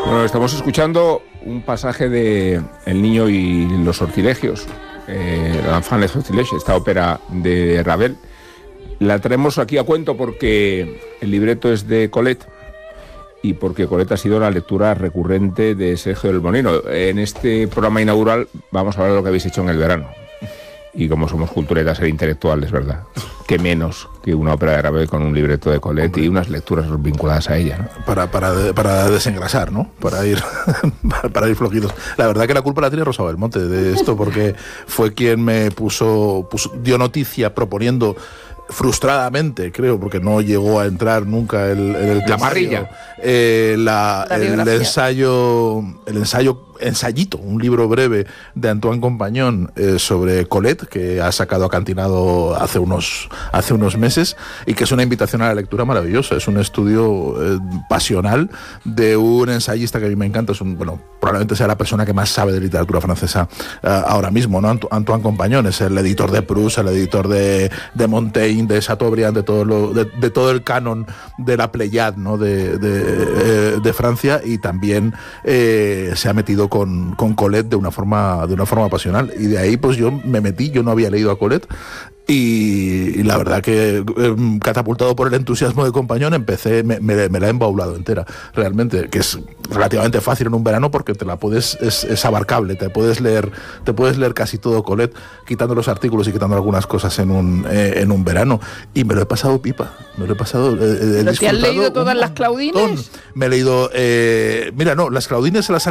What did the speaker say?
Bueno, estamos escuchando un pasaje de El niño y los sortilegios, L'enfant les sortilèges, esta ópera de Ravel. La traemos aquí a cuento porque el libreto es de Colette y porque Colette ha sido la lectura recurrente de Sergio del Molino. En este programa inaugural vamos a hablar de lo que habéis hecho en el verano. Y como somos culturetas e intelectuales, ¿verdad? Qué menos que una ópera de Ravel con un libreto de Colette. Hombre, y unas lecturas vinculadas a ella, ¿no? Para desengrasar, ¿no? Para ir flojitos. La verdad que la culpa la tiene Rosa Belmonte de esto, porque fue quien me dio noticia proponiendo frustradamente, creo, porque no llegó a entrar nunca el la parrilla, el ensayito, un libro breve de Antoine Compañón sobre Colette, que ha sacado acantinado hace unos meses, y que es una invitación a la lectura maravillosa. Es un estudio pasional de un ensayista que a mí me encanta. Probablemente sea la persona que más sabe de literatura francesa ahora mismo, ¿no? Antoine Compañón es el editor de Proust, el editor de Montaigne, de Chateaubriand, de todo el canon de la Pléiade, ¿no? de Francia, y también se ha metido con Colette de una forma pasional, y de ahí pues yo me metí. Yo no había leído a Colette y la verdad que catapultado por el entusiasmo de Compañón me la he embaulado entera, realmente, que es relativamente fácil en un verano porque es abarcable, te puedes leer casi todo Colette, quitando los artículos y quitando algunas cosas en un verano, y me lo he pasado pipa, ¿Pero te has leído todas las Claudines? Me he leído, las Claudines se las